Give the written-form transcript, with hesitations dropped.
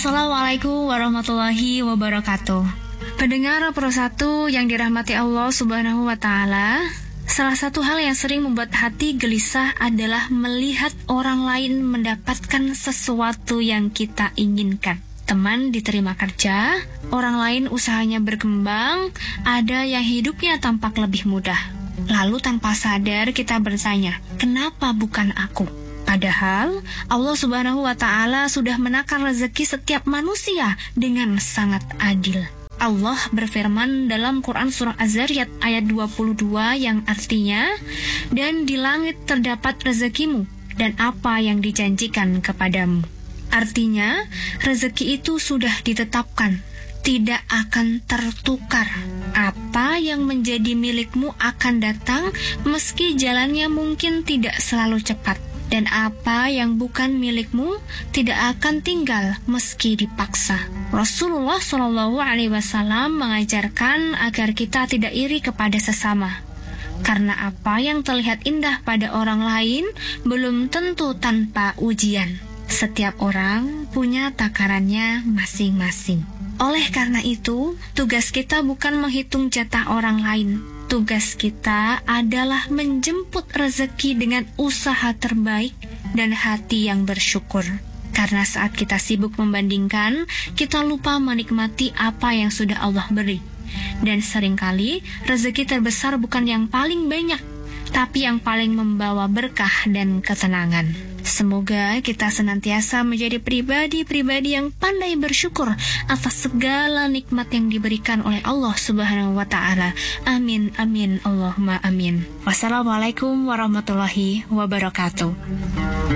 Assalamualaikum warahmatullahi wabarakatuh. Pendengar Pro 1 yang dirahmati Allah Subhanahu wa Ta'ala, salah satu hal yang sering membuat hati gelisah adalah melihat orang lain mendapatkan sesuatu yang kita inginkan. Teman diterima kerja, orang lain usahanya berkembang, ada yang hidupnya tampak lebih mudah. Lalu tanpa sadar kita bertanya, kenapa bukan aku? Padahal Allah Subhanahu wa Ta'ala sudah menakar rezeki setiap manusia dengan sangat adil. Allah berfirman dalam Quran surah Az-Zariyat ayat 22 yang artinya, dan di langit terdapat rezekimu dan apa yang dijanjikan kepadamu. Artinya, rezeki itu sudah ditetapkan, tidak akan tertukar. Apa yang menjadi milikmu akan datang meski jalannya mungkin tidak selalu cepat. Dan apa yang bukan milikmu tidak akan tinggal meski dipaksa. Rasulullah SAW mengajarkan agar kita tidak iri kepada sesama. Karena apa yang terlihat indah pada orang lain belum tentu tanpa ujian. Setiap orang punya takarannya masing-masing. Oleh karena itu, tugas kita bukan menghitung jatah orang lain. Tugas kita adalah menjemput rezeki dengan usaha terbaik dan hati yang bersyukur. Karena saat kita sibuk membandingkan, kita lupa menikmati apa yang sudah Allah beri. Dan seringkali, rezeki terbesar bukan yang paling banyak, tapi yang paling membawa berkah dan ketenangan. Semoga kita senantiasa menjadi pribadi-pribadi yang pandai bersyukur atas segala nikmat yang diberikan oleh Allah Subhanahu wa Ta'ala. Amin, amin, Allahumma amin. Wassalamualaikum warahmatullahi wabarakatuh.